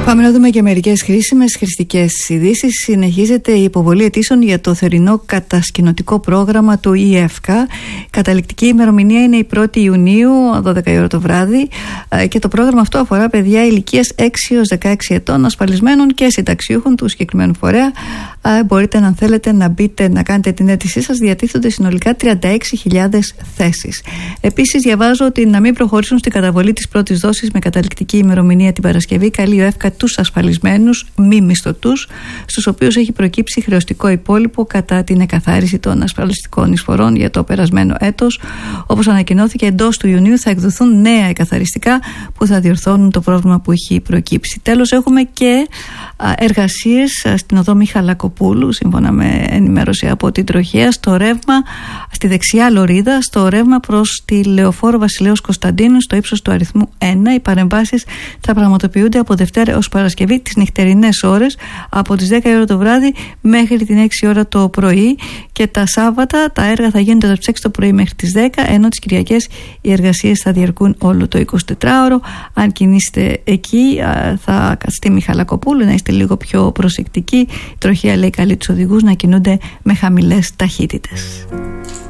Πάμε να δούμε και μερικές χρήσιμες χρηστικές ειδήσεις. Συνεχίζεται η υποβολή αιτήσεων για το θερινό κατασκηνωτικό πρόγραμμα του ΙΕΦΚΑ. Καταληκτική ημερομηνία είναι η 1η Ιουνίου, 12 η ώρα το βράδυ. Και το πρόγραμμα αυτό αφορά παιδιά ηλικίας 6 έως 16 ετών, ασφαλισμένων και συνταξιούχων του συγκεκριμένου φορέα. Μπορείτε, αν θέλετε, να μπείτε να κάνετε την αίτησή σας. Διατίθενται συνολικά 36.000 θέσεις. Επίσης, διαβάζω ότι να μην προχωρήσουν στην καταβολή της πρώτης δόσης με καταληκτική ημερομηνία την Παρασκευή. Καλεί ο ΕΦΚΑ τους ασφαλισμένους μη μισθωτούς, στους οποίους έχει προκύψει χρεωστικό υπόλοιπο κατά την εκαθάριση των ασφαλιστικών εισφορών για το περασμένο έτος. Όπως ανακοινώθηκε, εντός του Ιουνίου θα εκδοθούν νέα εκαθαριστικά που θα διορθώνουν το πρόβλημα που έχει προκύψει. Τέλος, έχουμε και εργασίες στην οδό Μιχαλακοπούλου, σύμφωνα με ενημέρωση από την Τροχέα, στο ρεύμα, στη δεξιά λωρίδα, στο ρεύμα προς τη Λεωφόρο Βασιλέως Κωνσταντίνου, στο ύψος του αριθμού 1. Οι παρεμβάσεις θα πραγματοποιούνται από Δευτέρα ως Παρασκευή τις νυχτερινές ώρες, από τις 10 η ώρα το βράδυ μέχρι την 6 η ώρα το πρωί, και τα Σάββατα τα έργα θα γίνονται από τις 6 το πρωί μέχρι τις 10, ενώ τις Κυριακές οι εργασίες θα διαρκούν όλο το 24ωρο. Αν κινείστε εκεί, στη Μιχαλακοπούλου, να είστε λίγο πιο προσεκτικοί. Η Τροχέα λέει καλεί τους οδηγούς να κινούνται με χαμηλές ταχύτητες.